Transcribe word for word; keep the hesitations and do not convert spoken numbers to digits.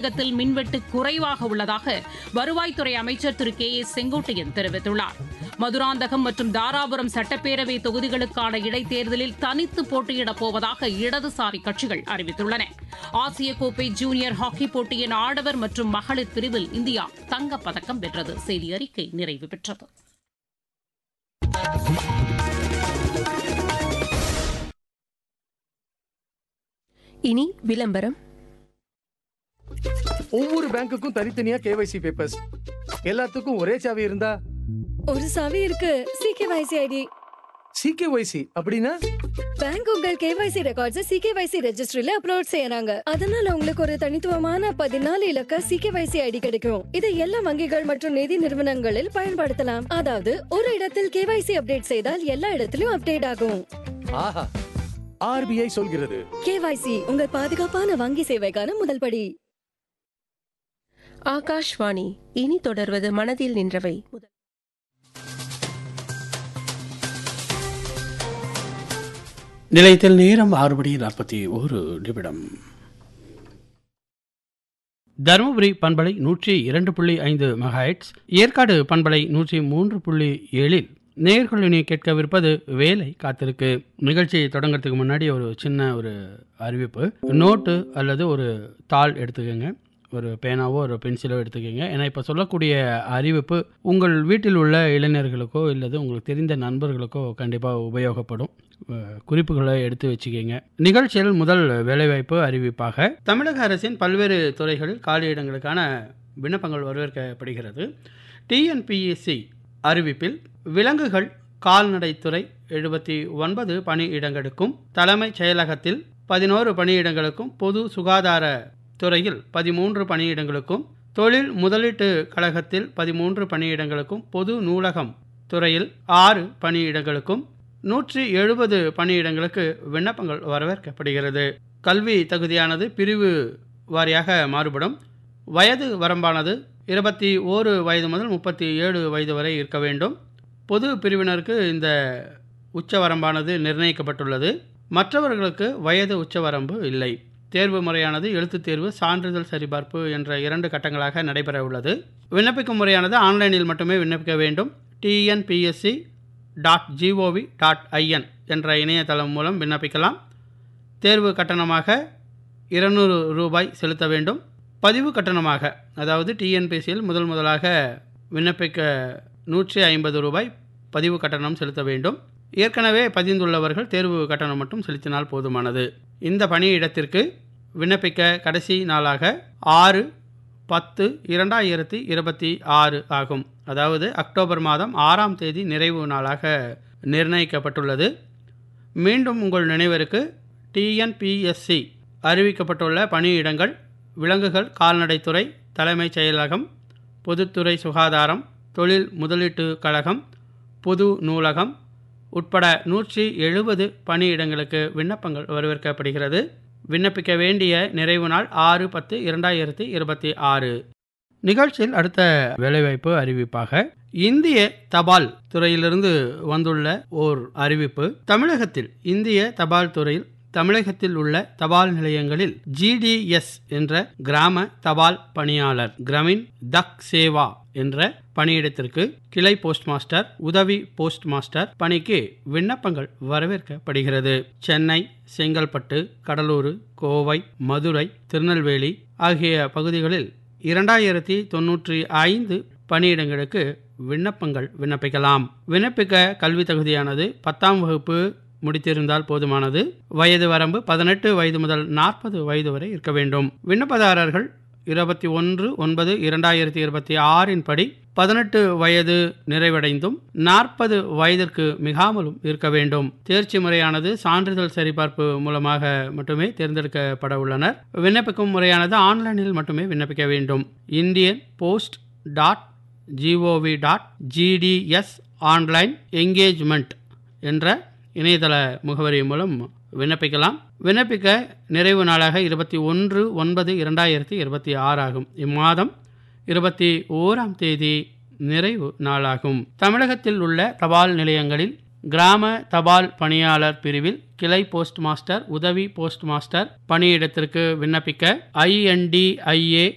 இயக்கத்தில் மின்வெட்டு குறைவாக உள்ளதாக வருவாய்த்துறை அமைச்சர் திரு கே ஏ செங்கோட்டையன் தெரிவித்துள்ளார். மதுராந்தகம் மற்றும் தாராபுரம் சட்டப்பேரவை தொகுதிகளுக்கான இடைத்தேர்தலில் தனித்து போட்டியிடப் போவதாக இடதுசாரி கட்சிகள் அறிவித்துள்ளன. ஆசிய கோப்பை ஜூனியர் ஹாக்கி போட்டியின் ஆடவர் மற்றும் மகளிர் பிரிவில் இந்தியா தங்கப்பதக்கம் வென்றது. செய்தி அறிக்கை நிறைவு பெற்றது. இனி விளம்பரம். ஒவ்வொரு பேங்குக்கும் தனித்தனியா கேவைசி பேப்பர்ஸ், எல்லாத்துக்கும் ஒரே சாவி இருந்தா ஒரு சாவி இருக்கு. CKYC ID. சிகேவைசி அப்படின்னா பேங்க் உங்கள் கேவைசி ரெக்கார்ட்ஸ் சிகேவைசி ரெஜிஸ்ட்ரியில அப்லோட் செய்யறாங்க. அதனால உங்களுக்கு ஒரு தனித்துவமான பதினாலு இலக்க சிகேவைசி ஐடி கிடைக்கும். இதை எல்லா வங்கிகள் மற்றும் நிதி நிறுவனங்களில் பயன்படுத்தலாம். அதாவது ஒரு இடத்தில் கேவைசி அப்டேட் செய்தால் எல்லா இடத்திலும் அப்டேட் ஆகும். ஆஹா, ஆர்பிஐ சொல்கிறது. கேவைசி உங்கள் பாதுகாப்பான வங்கி சேவைக்கான முதல் படி. ஆகாஷ்வாணி. இனி தொடர்வது மனதில் நின்றவை. நிலையத்தில் நேரம் ஆறு மணி நாற்பத்தி ஒரு நிமிடம். தருமபுரி பண்பலை நூற்றி இரண்டு புள்ளி ஐந்து மெகாஹெட்ஸ், ஏற்காடு பண்பலை நூற்றி மூன்று புள்ளி ஏழில் நேயர்களினி கேட்கவிருப்பது வேலை காத்திருக்கு. நிகழ்ச்சியை தொடங்கிறதுக்கு முன்னாடி ஒரு சின்ன ஒரு அறிவிப்பு. நோட்டு அல்லது ஒரு தாள் எடுத்துக்கோங்க, ஒரு பேனாவோ ஒரு பென்சிலோ எடுத்துக்கோங்க. ஏன்னா இப்போ சொல்லக்கூடிய அறிவிப்பு உங்கள் வீட்டில் உள்ள இளைஞர்களுக்கோ இல்லது உங்களுக்கு தெரிந்த நண்பர்களுக்கோ கண்டிப்பாக உபயோகப்படும். குறிப்புகளை எடுத்து வச்சுக்கோங்க. நிகழ்ச்சியில் முதல் வேலைவாய்ப்பு அறிவிப்பாக தமிழக அரசின் பல்வேறு துறைகளில் காலியிடங்களுக்கான விண்ணப்பங்கள் வரவேற்கப்படுகிறது. டிஎன்பிஎஸ்சி அறிவிப்பில் விலங்குகள் கால்நடைத்துறை எழுபத்தி ஒன்பது பணியிடங்களுக்கும், தலைமைச் செயலகத்தில் பதினோரு பணியிடங்களுக்கும், பொது சுகாதார துறையில் பதிமூன்று பணியிடங்களுக்கும், தொழில் முதலீட்டு கழகத்தில் பதிமூன்று பணியிடங்களுக்கும், பொது நூலகம் துறையில் ஆறு பணியிடங்களுக்கும், நூற்றி எழுபது பணியிடங்களுக்கு விண்ணப்பங்கள் வரவேற்கப்படுகிறது. கல்வி தகுதியானது பிரிவு வாரியாக மாறுபடும். வயது வரம்பானது இருபத்தி ஓரு வயது முதல் முப்பத்தி ஏழு வயது வரை இருக்க வேண்டும். பொது பிரிவினருக்கு இந்த உச்ச வரம்பானது நிர்ணயிக்கப்பட்டுள்ளது. மற்றவர்களுக்கு வயது உச்சவரம்பு இல்லை. தேர்வு முறையானது எழுத்துத் தேர்வு, சான்றிதழ் சரிபார்ப்பு என்ற இரண்டு கட்டங்களாக நடைபெற உள்ளது. விண்ணப்பிக்கும் முறையானது ஆன்லைனில் மட்டுமே விண்ணப்பிக்க வேண்டும். TNPSC dot gov dot IN என்ற இணையதளம் மூலம் விண்ணப்பிக்கலாம். தேர்வு கட்டணமாக இருநூறு ரூபாய் செலுத்த வேண்டும். பதிவு கட்டணமாக, அதாவது டிஎன்பிஎஸ்சியில் முதல் முதலாக விண்ணப்பிக்க நூற்றி ஐம்பது ரூபாய் பதிவு கட்டணம் செலுத்த வேண்டும். ஏற்கனவே பதிந்துள்ளவர்கள் தேர்வு கட்டணம் மட்டும் செலுத்தினால் போதுமானது. இந்த பணியிடத்திற்கு விண்ணப்பிக்க கடைசி நாளாக ஆறு பத்து இரண்டாயிரத்தி இருபத்தி ஆறு ஆகும். அதாவது அக்டோபர் மாதம் ஆறாம் தேதி நிறைவு நாளாக நிர்ணயிக்கப்பட்டுள்ளது. மீண்டும் உங்கள் நினைவிற்கு டிஎன்பிஎஸ்சி அறிவிக்கப்பட்டுள்ள பணியிடங்கள் விலங்குகள் கால்நடைத்துறை, தலைமைச் செயலகம், பொதுத்துறை சுகாதாரம், தொழில் முதலீட்டு கழகம், பொது நூலகம் உட்பட நூற்றி எழுபது பணியிடங்களுக்கு விண்ணப்பங்கள் வரவேற்கப்படுகிறது. விண்ணப்பிக்க வேண்டிய நிறைவு நாள் ஆறு பத்து இரண்டாயிரத்தி இருபத்தி ஆறு. நிகழ்ச்சியில் அடுத்த வேலைவாய்ப்பு அறிவிப்பாக இந்திய தபால் துறையிலிருந்து வந்துள்ள ஓர் அறிவிப்பு. தமிழகத்தில் இந்திய தபால் துறையில் தமிழகத்தில் உள்ள தபால் நிலையங்களில் ஜிடிஎஸ் என்ற கிராம தபால் பணியாளர், கிராமின் தக் சேவா என்ற பணியிடத்திற்கு கிளை போஸ்ட் மாஸ்டர், உதவி போஸ்ட் மாஸ்டர் பணிக்கு விண்ணப்பங்கள் வரவேற்கப்படுகிறது. சென்னை, செங்கல்பட்டு, கடலூர், கோவை, மதுரை, திருநெல்வேலி ஆகிய பகுதிகளில் இரண்டாயிரத்தி தொன்னூற்றி ஐந்து பணியிடங்களுக்கு விண்ணப்பங்கள் விண்ணப்பிக்கலாம். விண்ணப்பிக்க கல்வி தகுதியானது பத்தாம் வகுப்பு முடித்திருந்தால் போதுமானது. வயது வரம்பு பதினெட்டு வயது முதல் நாற்பது வயது வரை இருக்க வேண்டும். விண்ணப்பதாரர்கள் இருபத்தி ஒன்று ஒன்பது இரண்டாயிரத்தி இருபத்தி ஆறின் படி பதினெட்டு வயது நிறைவடைந்தும் நாற்பது வயதிற்கு மிகாமலும் இருக்க வேண்டும். தேர்ச்சி முறையானது சான்றிதழ் சரிபார்ப்பு மூலமாக மட்டுமே தேர்ந்தெடுக்கப்பட உள்ளனர். விண்ணப்பிக்கும் முறையானது ஆன்லைனில் மட்டுமே விண்ணப்பிக்க வேண்டும். Indian post dot gov dot GDS online engagement என்ற இணையதள முகவரி மூலம் விண்ணப்பிக்கலாம். விண்ணப்பிக்க நிறைவு நாளாக இருபத்தி ஒன்று ஒன்பது இரண்டாயிரத்தி இருபத்தி ஆறு ஆகும். இம்மாதம் இருபத்தி ஓராம் தேதி நிறைவு நாளாகும். தமிழகத்தில் உள்ள தபால் நிலையங்களில் கிராம தபால் பணியாளர் பிரிவில் கிளை போஸ்ட் மாஸ்டர், உதவி போஸ்ட் மாஸ்டர் பணியிடத்திற்கு விண்ணப்பிக்க ஐஎன்டிஐஏ